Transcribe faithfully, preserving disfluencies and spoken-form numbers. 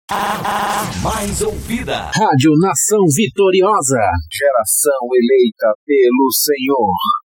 Mais ouvida. Rádio Nação Vitoriosa. Geração eleita pelo Senhor.